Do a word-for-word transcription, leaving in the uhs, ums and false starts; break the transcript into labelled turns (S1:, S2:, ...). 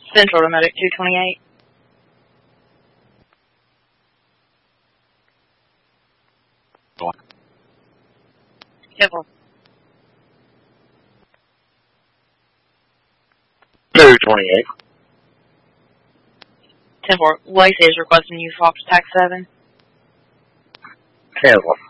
S1: Central to Medic two twenty-eight. Temple.
S2: two twenty-eight.
S1: Temple. Lacey is requesting you swap to Tac seven.
S2: Cancel.